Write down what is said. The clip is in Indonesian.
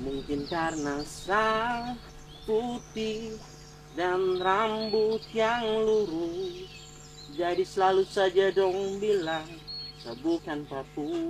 Mungkin karena sang putih dan rambut yang lurus, jadi selalu saja dong bilang saya bukan Papua.